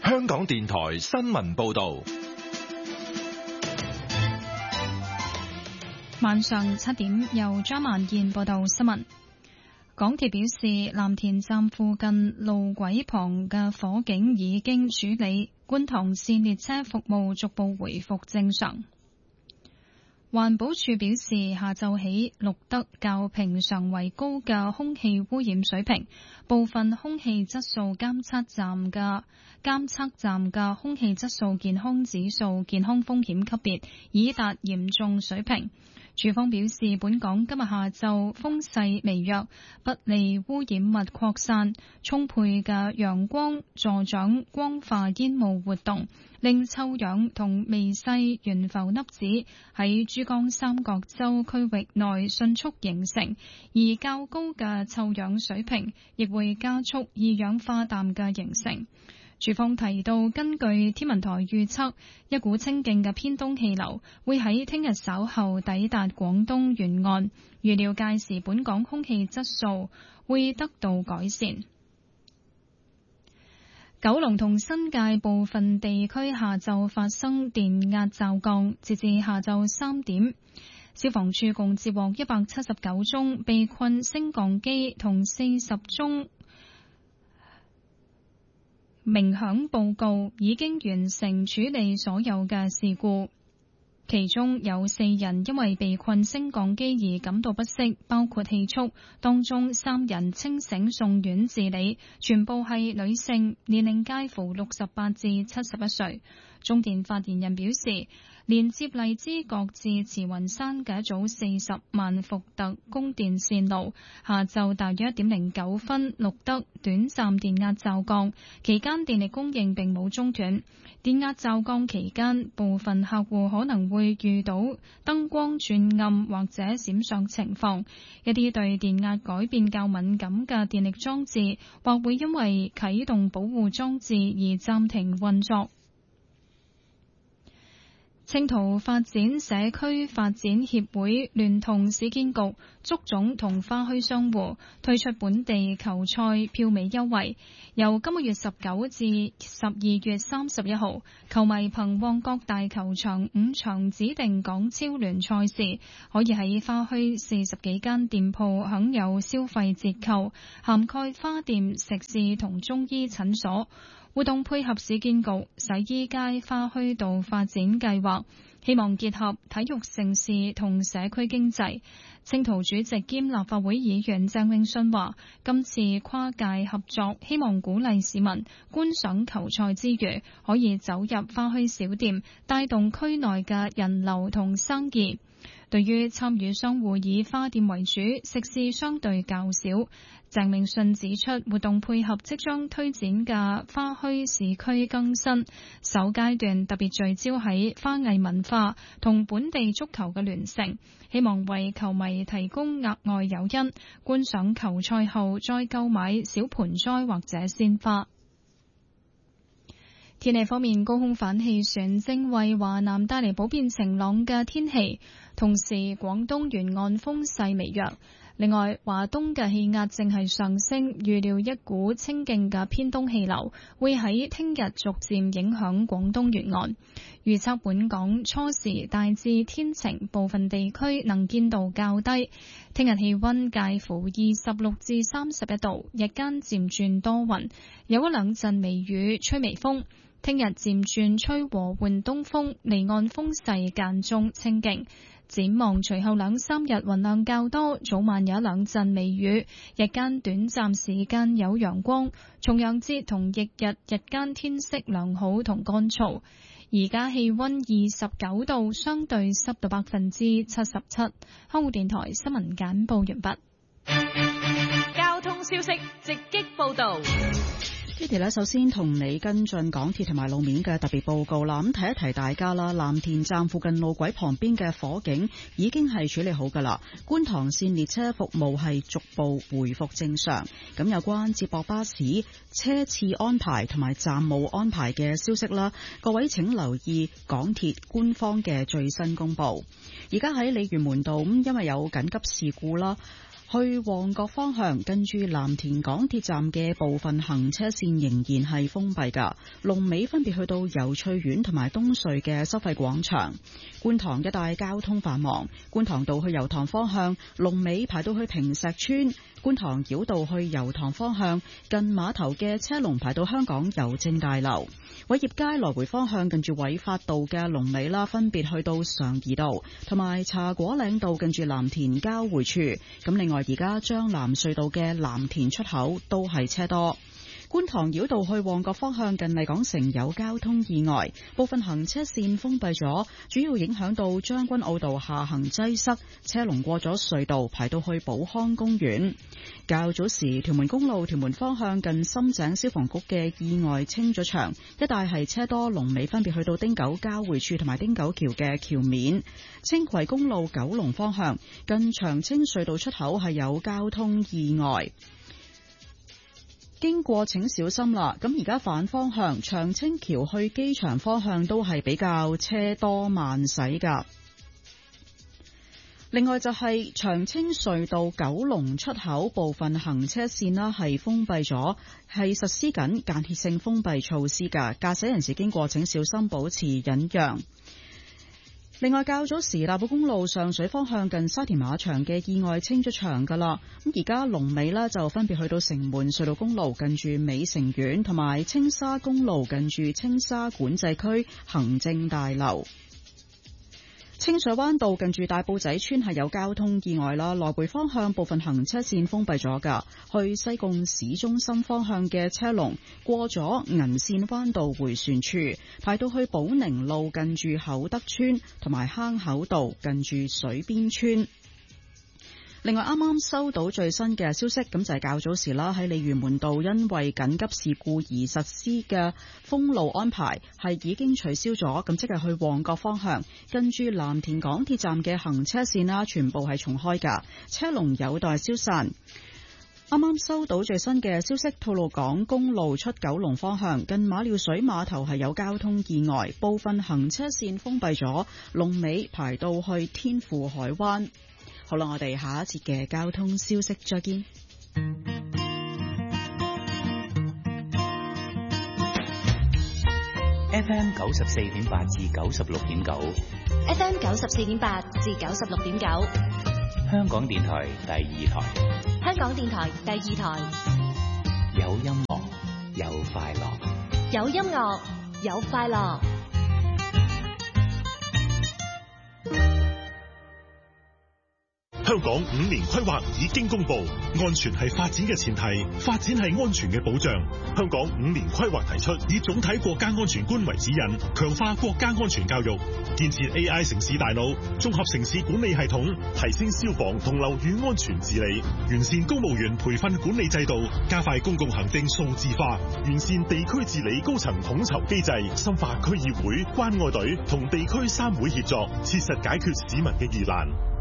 香港電台新聞報道。 晚上7點，由張曼燕報道新聞。港鐵表示，藍田站附近路軌旁嘅火警已經處理，觀塘線列車服務逐步回復正常。環保署表示，下晝起錄得較平常為高嘅空氣污染水平，部分空氣質素監測站嘅空氣質素健康指數健康風險級別已達嚴重水平。署方表示，本港今日下晝風勢微弱，不利污染物擴散，充沛嘅陽光助長光化煙霧活動，令臭氧同微細懸浮粒子喺珠江三角洲區域內迅速形成，而較高嘅臭氧水平亦會加速二氧化氮嘅形成。署方提到，根據天文台預測，一股清勁嘅偏東氣流會喺聽日稍後抵達廣東沿岸，預料屆時本港空氣質素會得到改善。九龍同新界部分地區下晝發生電壓驟降，截至下晝3點，消防處共接獲179宗被困升降機同40宗鳴響報告，已經完成處理所有嘅事故。其中有4人因為被困升降機而感到不適，包括氣促，當中3人清醒送院治理，全部係女性，年齡介乎68至71歲。中電發言人表示，連接荔枝角至慈雲山嘅一組40萬伏特供電線路，下晝大約1點09分錄得短暫電壓驟降，期間電力供應並冇中斷。電壓驟降期間，部分客戶可能會遇到燈光轉暗或者閃爍情況，一啲對電壓改變較敏感嘅電力裝置，或會因為啟動保護裝置而暫停運作。青桃發展社區發展協會聯同市建局、足總同花墟商戶推出本地球賽票尾優惠，由今個月19至12月31號，球迷憑旺角大球場5場指定港超聯賽事，可以喺花墟40幾間店鋪享有消費折扣，涵蓋花店、食肆同中醫診所。活動配合市建局洗衣街花墟道發展計劃，希望結合體育盛事同社區經濟。青桃主席兼立法會議員鄭泳舜話，今次跨界合作，希望鼓勵市民觀賞球賽之餘，可以走入花墟小店，帶動區內嘅人流同生意。對於參與商戶以花店為主，食肆相對較少。鄭泳舜指出，活動配合即將推展嘅花墟市區更新，首階段特別聚焦喺花藝文化同本地足球嘅聯乘，希望為球迷提供額外誘因，觀賞球賽後再購買小盆栽或者鮮花。天氣方面，高空反氣旋正為華南帶嚟普遍晴朗嘅天氣，同時廣東沿岸風勢微弱。另外，華東嘅氣壓正係上升，預料一股清勁嘅偏東氣流會喺聽日逐漸影響廣東沿岸。預測本港初時大致天晴，部分地區能見度較低。聽日氣溫介乎26至31度，日間漸轉多雲，有一兩陣微雨，吹微風。聽日漸轉吹和緩東風，離岸風勢間中清勁。展望隨後2-3日雲量較多，早晚有一兩陣微雨，日間短暫時間有陽光。重陽節同翌日日間天色良好同乾燥。而家氣溫29度，相對濕度77%。香港電台新聞簡報完畢。 交通消息直擊報道。 Kitty 呢，首先同你跟進港鐵同埋路面嘅特別報告啦。咁提一提大家啦，藍田站附近路軌旁邊嘅火警已經係處理好噶啦。觀塘線列車服務係逐步回復正常。咁有關接駁巴士車次安排同埋站務安排嘅消息啦，各位請留意港鐵官方嘅最新公布。而家喺鯉魚門道，因為有緊急事故啦。 去旺角方向，近住藍田港鐵站嘅部分行車線仍然係封閉㗎。龍尾分別去到油翠苑同埋東隧嘅收費廣場。觀塘一帶交通繁忙，觀塘道去油塘方向，龍尾排到去坪石邨；觀塘繞道去油塘方向，近碼頭嘅車龍排到香港郵政大樓。偉業街來回方向，近住偉發道嘅龍尾啦，分別去到常怡道同埋茶果嶺道，近住藍田交匯處。咁另外而家將藍隧道嘅藍田出口都係車多。觀塘繞道去旺角方向，近麗港城有交通意外，部分行車線封閉咗，主要影響到將軍澳道下行擠塞，車龍過咗隧道排到去寶康公園。較早時屯門公路屯門方向，近深井消防局嘅意外清咗場，一帶係車多，龍尾分別去到汀九交匯處同埋汀九橋嘅橋面。青葵公路九龍方向，近長青隧道出口係有交通意外，經過請小心啦。咁而家反方向長青橋去機場方向都係比較車多慢駛㗎。另外就係長青隧道九龍出口部分行車線啦，係封閉咗，係實施緊間歇性封閉措施㗎。駕駛人士經過請小心，保持忍讓。另外較早時大埔公路上水方向，近沙田馬場嘅意外清咗場㗎啦。咁而家龍尾呢就分別去到城門隧道公路近住美城苑，同埋青沙公路近住青沙管制區行政大樓。清水灣道近住大埔仔村係有交通意外啦，來回方向部分行車線封閉咗㗎。去西貢市中心方向嘅車龍過咗銀線灣道迴旋處，排到去寶寧路近住厚德村，同埋坑口道近住水邊村。另外啱啱收到最新嘅消息，咁就係較早時啦，喺鯉魚門道因為緊急事故而實施嘅封路安排係已經取消咗，咁即係去旺角方向跟住藍田港鐵站嘅行車線啦，全部係重開㗎，車龍有待消散。啱啱收到最新嘅消息，吐露港公路出九龍方向近馬料水碼頭係有交通意外，部分行車線封閉咗，龍尾排到去天富海灣。好啦，我哋下一節嘅交通消息再見。 FM 94.8至96.9 FM 94.8至96.9， 香港電台第二台。 香港電台第二台， 有音樂，有快樂， 有音樂，有快樂。 香港5年規劃已經公布，安全係發展嘅前提，發展係安全嘅保障。香港5年規劃提出，以總體國家安全觀為指引，強化國家安全教育，建設 AI 城市大腦，綜合城市管理系統，提升消防同樓宇安全治理，完善公務員培訓管理制度，加快公共行政數字化，完善地區治理高層統籌機制，深化區議會、關愛隊同地區3會協作，切實解決市民嘅疑難。